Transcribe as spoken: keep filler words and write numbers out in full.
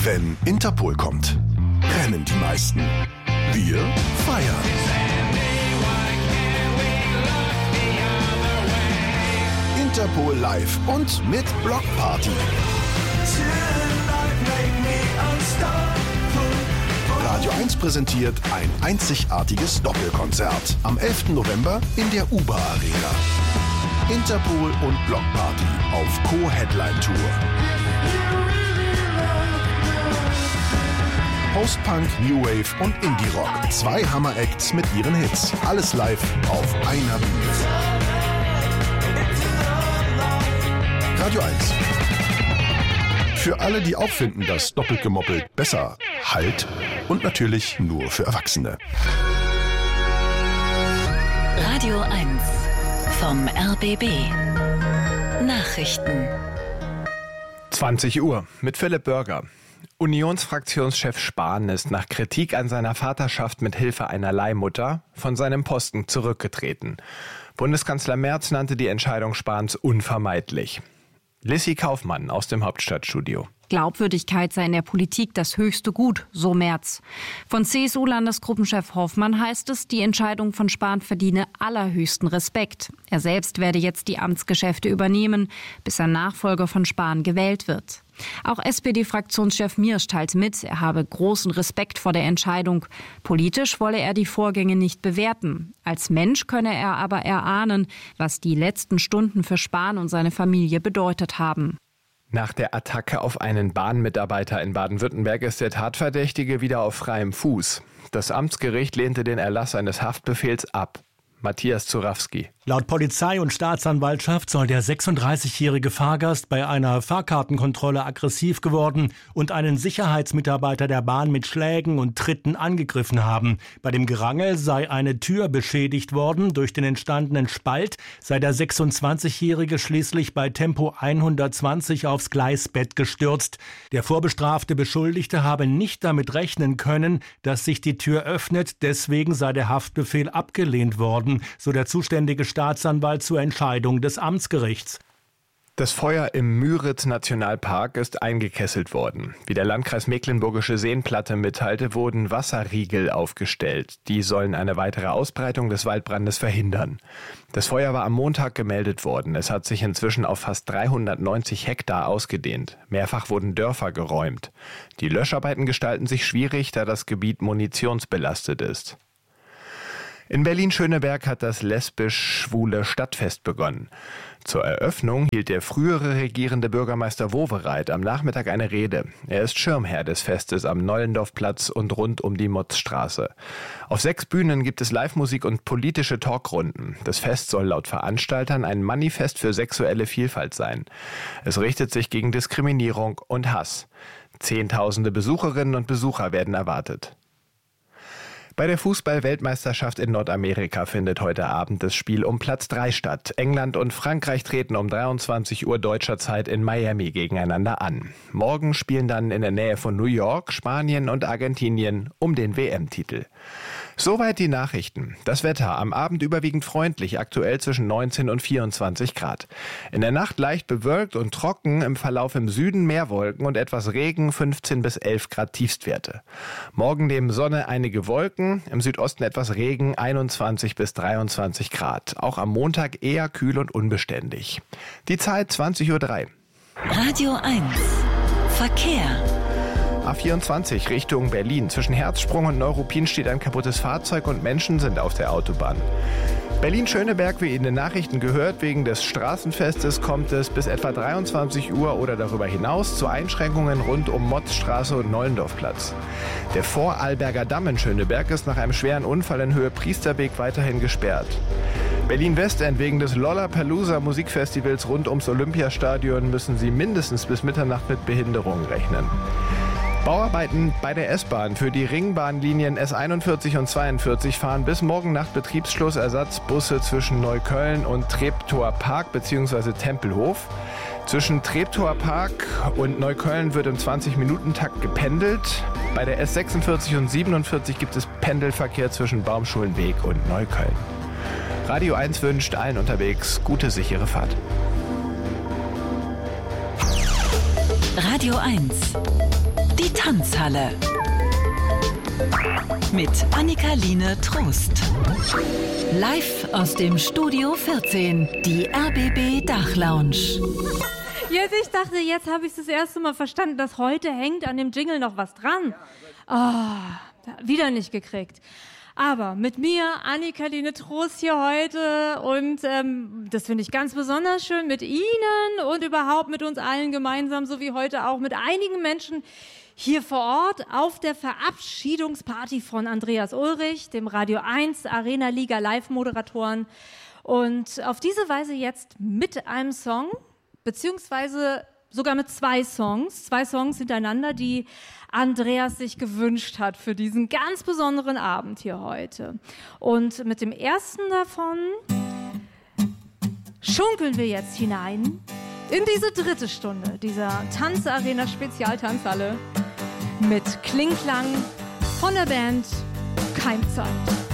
Wenn Interpol kommt, rennen die meisten. Wir feiern. Interpol live und mit Blockparty. Radio eins präsentiert ein einzigartiges Doppelkonzert am elften November in der U B A Arena. Interpol und Blockparty auf Co-Headline-Tour. Post-Punk, New Wave und Indie-Rock. Zwei Hammer-Acts mit ihren Hits. Alles live auf einer Bühne. Radio eins. Für alle, die auch finden, dass doppelt gemoppelt besser halt. Und natürlich nur für Erwachsene. Radio eins vom R B B. Nachrichten. zwanzig Uhr mit Philipp Börger. Unionsfraktionschef Spahn ist nach Kritik an seiner Vaterschaft mit Hilfe einer Leihmutter von seinem Posten zurückgetreten. Bundeskanzler Merz nannte die Entscheidung Spahns unvermeidlich. Lissy Kaufmann aus dem Hauptstadtstudio. Glaubwürdigkeit sei in der Politik das höchste Gut, so Merz. Von C S U-Landesgruppenchef Hoffmann heißt es, die Entscheidung von Spahn verdiene allerhöchsten Respekt. Er selbst werde jetzt die Amtsgeschäfte übernehmen, bis ein Nachfolger von Spahn gewählt wird. Auch S P D-Fraktionschef Miersch teilt mit, er habe großen Respekt vor der Entscheidung. Politisch wolle er die Vorgänge nicht bewerten. Als Mensch könne er aber erahnen, was die letzten Stunden für Spahn und seine Familie bedeutet haben. Nach der Attacke auf einen Bahnmitarbeiter in Baden-Württemberg ist der Tatverdächtige wieder auf freiem Fuß. Das Amtsgericht lehnte den Erlass eines Haftbefehls ab. Matthias Zurawski. Laut Polizei und Staatsanwaltschaft soll der sechsunddreißigjährige Fahrgast bei einer Fahrkartenkontrolle aggressiv geworden und einen Sicherheitsmitarbeiter der Bahn mit Schlägen und Tritten angegriffen haben. Bei dem Gerangel sei eine Tür beschädigt worden. Durch den entstandenen Spalt sei der sechsundzwanzigjährige schließlich bei Tempo hundertzwanzig aufs Gleisbett gestürzt. Der vorbestrafte Beschuldigte habe nicht damit rechnen können, dass sich die Tür öffnet. Deswegen sei der Haftbefehl abgelehnt worden, so der zuständige Staatsanwalt zur Entscheidung des Amtsgerichts. Das Feuer im Müritz-Nationalpark ist eingekesselt worden. Wie der Landkreis Mecklenburgische Seenplatte mitteilte, wurden Wasserriegel aufgestellt. Die sollen eine weitere Ausbreitung des Waldbrandes verhindern. Das Feuer war am Montag gemeldet worden. Es hat sich inzwischen auf fast dreihundertneunzig Hektar ausgedehnt. Mehrfach wurden Dörfer geräumt. Die Löscharbeiten gestalten sich schwierig, da das Gebiet munitionsbelastet ist. In Berlin-Schöneberg hat das lesbisch-schwule Stadtfest begonnen. Zur Eröffnung hielt der frühere regierende Bürgermeister Wowereit am Nachmittag eine Rede. Er ist Schirmherr des Festes am Nollendorfplatz und rund um die Motzstraße. Auf sechs Bühnen gibt es Live-Musik und politische Talkrunden. Das Fest soll laut Veranstaltern ein Manifest für sexuelle Vielfalt sein. Es richtet sich gegen Diskriminierung und Hass. Zehntausende Besucherinnen und Besucher werden erwartet. Bei der Fußball-Weltmeisterschaft in Nordamerika findet heute Abend das Spiel um Platz drei statt. England und Frankreich treten um dreiundzwanzig Uhr deutscher Zeit in Miami gegeneinander an. Morgen spielen dann in der Nähe von New York Spanien und Argentinien um den W M-Titel. Soweit die Nachrichten. Das Wetter am Abend überwiegend freundlich, aktuell zwischen neunzehn und vierundzwanzig Grad. In der Nacht leicht bewölkt und trocken, im Verlauf im Süden mehr Wolken und etwas Regen, fünfzehn bis elf Grad Tiefstwerte. Morgen neben Sonne einige Wolken, im Südosten etwas Regen, einundzwanzig bis dreiundzwanzig Grad. Auch am Montag eher kühl und unbeständig. Die Zeit zwanzig Uhr drei. Radio eins. Verkehr. A vierundzwanzig Richtung Berlin. Zwischen Herzsprung und Neuruppin steht ein kaputtes Fahrzeug und Menschen sind auf der Autobahn. Berlin-Schöneberg, wie in den Nachrichten gehört, wegen des Straßenfestes kommt es bis etwa dreiundzwanzig Uhr oder darüber hinaus zu Einschränkungen rund um Motzstraße und Nollendorfplatz. Der Vorarlberger Damm in Schöneberg ist nach einem schweren Unfall in Höhe Priesterweg weiterhin gesperrt. Berlin-Westend wegen des Lollapalooza Musikfestivals rund ums Olympiastadion müssen Sie mindestens bis Mitternacht mit Behinderungen rechnen. Bauarbeiten bei der S-Bahn für die Ringbahnlinien S einundvierzig und zweiundvierzig fahren bis morgen Nacht Betriebsschluss Ersatzbusse zwischen Neukölln und Treptower Park bzw. Tempelhof. Zwischen Treptower Park und Neukölln wird im zwanzig-Minuten-Takt gependelt. Bei der S sechsundvierzig und siebenundvierzig gibt es Pendelverkehr zwischen Baumschulenweg und Neukölln. Radio eins wünscht allen unterwegs gute, sichere Fahrt. Radio eins. Die Tanzhalle mit Annika-Line Trost. Live aus dem Studio vierzehn, die R B B Dachlounge. Jetzt, ich dachte, jetzt habe ich es das erste Mal verstanden, dass heute hängt an dem Jingle noch was dran. Oh, wieder nicht gekriegt. Aber mit mir, Annika-Line Trost hier heute und ähm, das finde ich ganz besonders schön mit Ihnen und überhaupt mit uns allen gemeinsam, so wie heute auch mit einigen Menschen hier vor Ort auf der Verabschiedungsparty von Andreas Ulrich, dem Radio eins Arena Liga Live-Moderatoren. Und auf diese Weise jetzt mit einem Song, beziehungsweise sogar mit zwei Songs, zwei Songs hintereinander, die Andreas sich gewünscht hat für diesen ganz besonderen Abend hier heute. Und mit dem ersten davon schunkeln wir jetzt hinein in diese dritte Stunde dieser Tanzarena Spezialtanzhalle mit Klingklang von der Band Keimzeit.